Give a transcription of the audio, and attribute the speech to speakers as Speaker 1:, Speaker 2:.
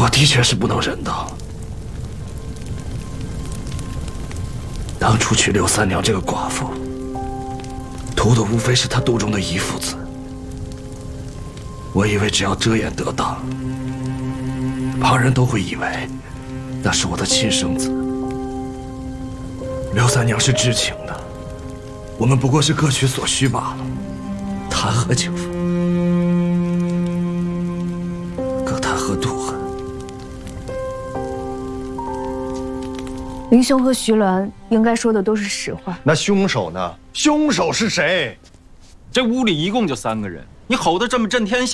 Speaker 1: 我的确是不能忍的。当初娶刘三娘这个寡妇，图的无非是她肚中的遗腹子。我以为只要遮掩得当，旁人都会以为那是我的亲生子。刘三娘是知情的，我们不过是各取所需罢了，谈何情分？更谈何妒恨？
Speaker 2: 林兄和徐鸾应该说的都是实话。
Speaker 3: 那凶手呢？凶手是谁？
Speaker 4: 这屋里一共就3个人，你吼得这么震天响。